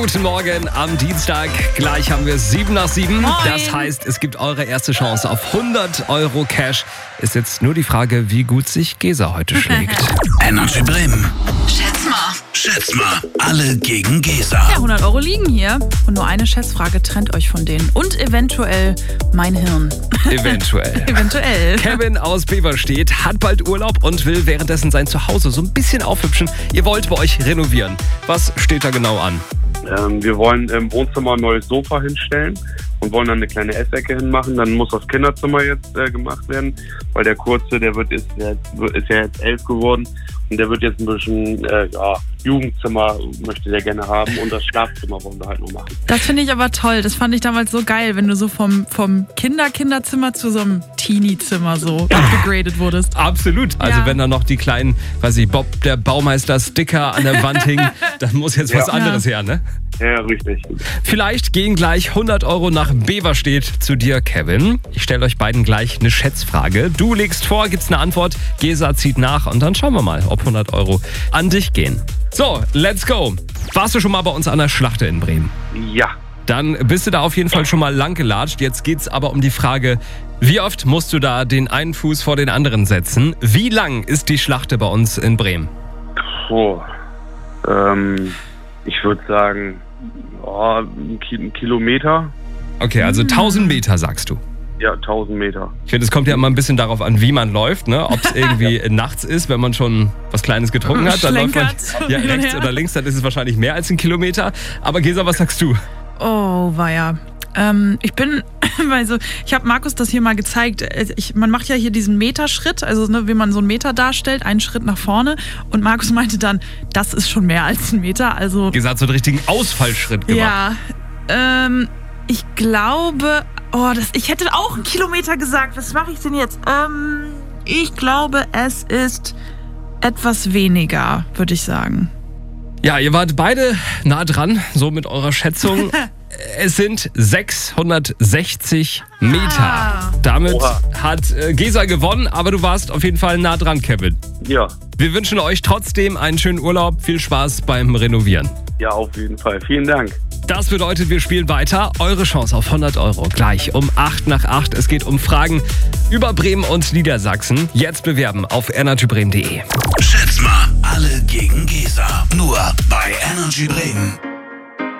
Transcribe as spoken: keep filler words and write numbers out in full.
Guten Morgen am Dienstag. Gleich haben wir sieben nach sieben. Moin. Das heißt, es gibt eure erste Chance auf hundert Euro Cash. Ist jetzt nur die Frage, wie gut sich Gesa heute schlägt. Energy Bremen. Schätz mal. Schätz mal, alle gegen Gesa. Ja, hundert Euro liegen hier. Und nur eine Schätzfrage trennt euch von denen. Und eventuell mein Hirn. Eventuell. Eventuell. Kevin aus Beverstedt hat bald Urlaub und will währenddessen sein Zuhause so ein bisschen aufhübschen. Ihr wollt bei euch renovieren. Was steht da genau an? Ähm, wir wollen im Wohnzimmer ein neues Sofa hinstellen und wollen dann eine kleine Essecke hinmachen. Dann muss das Kinderzimmer jetzt äh, gemacht werden, weil der Kurze, der wird ist, der ist ja jetzt elf geworden und der wird jetzt ein bisschen äh, ja, Jugendzimmer möchte der gerne haben und das Schlafzimmer wollen wir halt noch machen. Das finde ich aber toll. Das fand ich damals so geil, wenn du so vom, vom Kinder-Kinderzimmer zu so einem Teenie-Zimmer so upgegradet wurdest. Absolut. Also Ja. wenn da noch die kleinen, weiß ich, Bob der Baumeister-Sticker an der Wand hingen, dann muss jetzt was Ja. anderes her, ne? Ja, richtig. Vielleicht gehen gleich hundert Euro nach Beverstedt zu dir, Kevin. Ich stelle euch beiden gleich eine Schätzfrage. Du legst vor, gibst eine Antwort, Gesa zieht nach und dann schauen wir mal, ob hundert Euro an dich gehen. So, let's go. Warst du schon mal bei uns an der Schlachte in Bremen? Ja, Dann bist du da auf jeden Fall schon mal lang gelatscht. Jetzt geht's aber um die Frage, wie oft musst du da den einen Fuß vor den anderen setzen? Wie lang ist die Schlachte bei uns in Bremen? oh, ähm, ich würde sagen, oh, ein Ki- ein Kilometer, Okay, also tausend Meter sagst du. ja, tausend Meter. Ich finde, es kommt ja immer ein bisschen darauf an, wie man läuft, ne? Ob es irgendwie nachts ist, wenn man schon was Kleines getrunken hat, dann läuft man Schlenkert. ja, Hin und rechts her. oder links, dann ist es wahrscheinlich mehr als ein Kilometer. Aber Gesa, was sagst du? Oh, weia. Ähm, ich bin, also ich habe Markus das hier mal gezeigt. Ich, man macht ja hier diesen Meterschritt, also ne, wie man so einen Meter darstellt, einen Schritt nach vorne. Und Markus meinte dann, das ist schon mehr als ein Meter. Also Gesa hat so einen richtigen Ausfallschritt gemacht. ja, ähm, ich glaube, oh, das, ich hätte auch einen Kilometer gesagt. Was mache ich denn jetzt? Ähm, ich glaube, es ist etwas weniger, würde ich sagen. Ja, ihr wart beide nah dran, so mit eurer Schätzung. Es sind sechshundertsechzig Meter. Ah. Damit Oha. hat äh, Gesa gewonnen, aber du warst auf jeden Fall nah dran, Kevin. Ja, Wir wünschen euch trotzdem einen schönen Urlaub. Viel Spaß beim Renovieren. ja, auf jeden Fall. Vielen Dank. Das bedeutet, wir spielen weiter. Eure Chance auf hundert Euro gleich um acht nach acht. Es geht um Fragen über Bremen und Niedersachsen. Jetzt bewerben auf energy bremen punkt de. Schätz mal, alle gegen Gesa. Nur bei Energy Bremen.